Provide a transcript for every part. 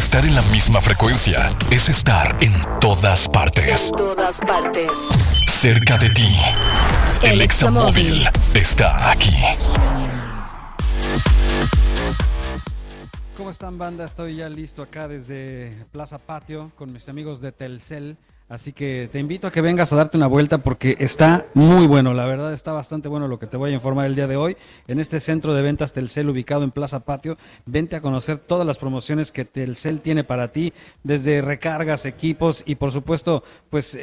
Estar en la misma frecuencia es estar en todas partes. En todas partes. Cerca de ti. El Examóvil está aquí. ¿Cómo están, banda? Estoy ya listo acá desde Plaza Patio con mis amigos de Telcel. Así que te invito a que vengas a darte una vuelta porque está muy bueno, la verdad está bastante bueno lo que te voy a informar el día de hoy. En este centro de ventas Telcel ubicado en Plaza Patio, vente a conocer todas las promociones que Telcel tiene para ti, desde recargas, equipos y por supuesto pues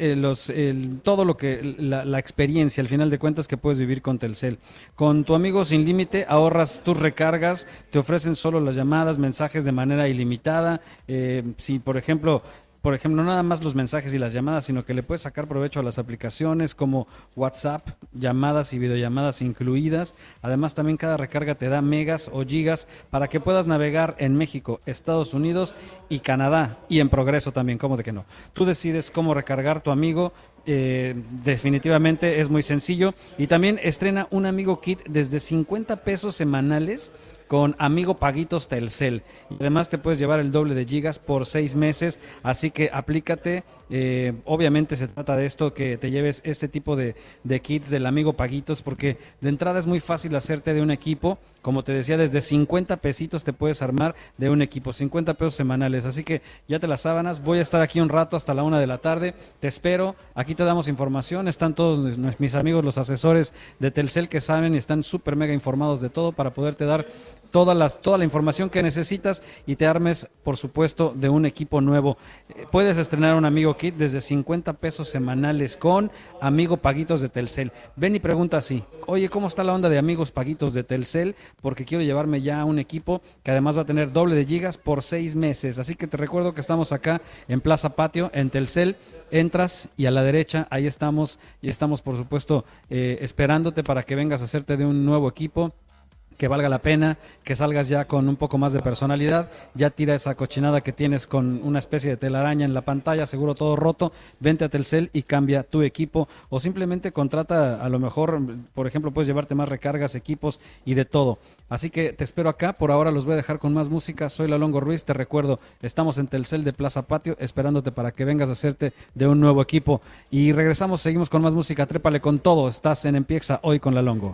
todo lo que la experiencia al final de cuentas que puedes vivir con Telcel. Con tu amigo Sin Límite ahorras tus recargas, te ofrecen solo las llamadas, mensajes de manera ilimitada. Si por ejemplo, no nada más los mensajes y las llamadas, sino que le puedes sacar provecho a las aplicaciones como WhatsApp, llamadas y videollamadas incluidas. Además, también cada recarga te da megas o gigas para que puedas navegar en México, Estados Unidos y Canadá, y en progreso también, ¿cómo de que no? Tú decides cómo recargar tu amigo. Definitivamente es muy sencillo. Y también estrena un Amigo Kit desde 50 pesos semanales con Amigo Paguitos Telcel. Y además te puedes llevar el doble de gigas por 6 meses, así que aplícate. Obviamente se trata de esto, que te lleves este tipo de kits del Amigo Paguitos, porque de entrada es muy fácil hacerte de un equipo. Como te decía, desde 50 pesitos te puedes armar de un equipo, 50 pesos semanales. Así que ya te las sábanas, voy a estar aquí un rato hasta la 1 de la tarde, te espero, aquí te damos información, están todos mis amigos, los asesores de Telcel que saben y están súper mega informados de todo para poderte dar toda la información que necesitas y te armes, por supuesto, de un equipo nuevo. Puedes estrenar un Amigo Kit desde 50 pesos semanales con Amigo Paguitos de Telcel. Ven y pregunta así: oye, ¿cómo está la onda de Amigos Paguitos de Telcel? Porque quiero llevarme ya un equipo que además va a tener doble de gigas por 6 meses. Así que te recuerdo que estamos acá en Plaza Patio, en Telcel. Entras y a la derecha, ahí estamos, y estamos, por supuesto, esperándote para que vengas a hacerte de un nuevo equipo que valga la pena, que salgas ya con un poco más de personalidad, ya tira esa cochinada que tienes con una especie de telaraña en la pantalla, seguro todo roto. Vente a Telcel y cambia tu equipo, o simplemente contrata, a lo mejor, por ejemplo, puedes llevarte más recargas, equipos y de todo. Así que te espero acá. Por ahora los voy a dejar con más música. Soy Lalongo Ruiz, te recuerdo, estamos en Telcel de Plaza Patio esperándote para que vengas a hacerte de un nuevo equipo. Y regresamos, seguimos con más música. Trépale con todo, estás en Empieza Hoy con Lalongo.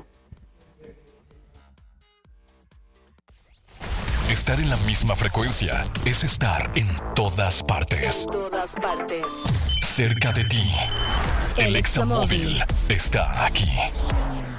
Estar en la misma frecuencia es estar en todas partes. En todas partes. Cerca de ti. El Examóvil está aquí.